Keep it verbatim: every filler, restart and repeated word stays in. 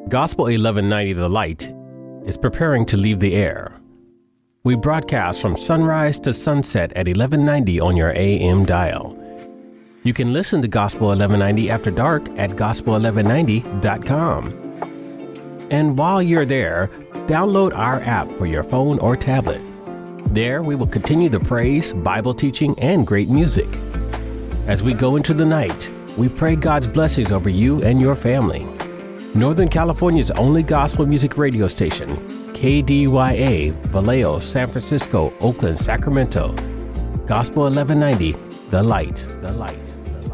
Gospel eleven ninety The Light is preparing to leave the air. We broadcast from sunrise to sunset at eleven ninety on your A M dial. You can listen to Gospel eleven ninety After Dark at gospel eleven ninety dot com. And while you're there, download our app for your phone or tablet. There, we will continue the praise, Bible teaching, and great music. As we go into the night, we pray God's blessings over you and your family. Northern California's only gospel music radio station, K D Y A, Vallejo, San Francisco, Oakland, Sacramento. Gospel eleven ninety, The Light, The Light.